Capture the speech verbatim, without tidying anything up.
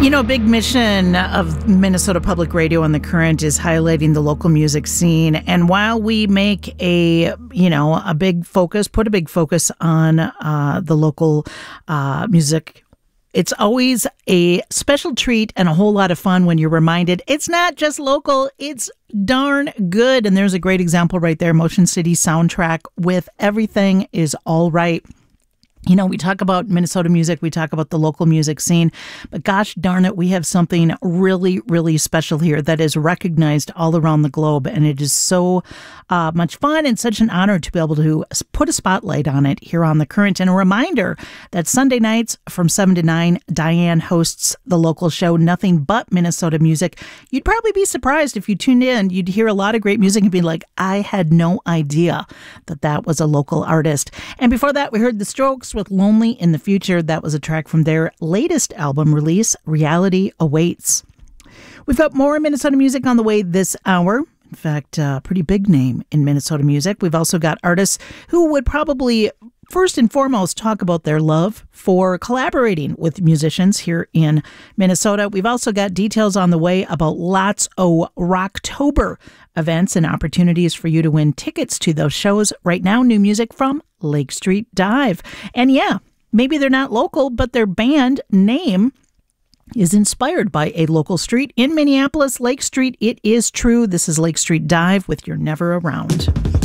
You know, a big mission of Minnesota Public Radio and The Current is highlighting the local music scene. And while we make a, you know, a big focus, put a big focus on uh, the local uh, music, it's always a special treat and a whole lot of fun when you're reminded it's not just local, it's darn good. And there's a great example right there, Motion City Soundtrack with Everything Is All Right. You know, we talk about Minnesota music, we talk about the local music scene, but gosh darn it, we have something really, really special here that is recognized all around the globe, and it is so uh, much fun and such an honor to be able to put a spotlight on it here on The Current. And a reminder that Sunday nights from seven to nine, Diane hosts the local show, Nothing But Minnesota Music. You'd probably be surprised if you tuned in. You'd hear a lot of great music and be like, I had no idea that that was a local artist. And before that, we heard The Strokes with Lonely in the Future. That was a track from their latest album release, Reality Awaits. We've got more Minnesota music on the way this hour. In fact, a pretty big name in Minnesota music. We've also got artists who would probably first and foremost talk about their love for collaborating with musicians here in Minnesota. We've also got details on the way about lots of Rocktober events and opportunities for you to win tickets to those shows. Right now, new music from Lake Street Dive. And yeah, maybe they're not local, but their band name is inspired by a local street in Minneapolis, Lake Street. It is true. This is Lake Street Dive with You're Never Around.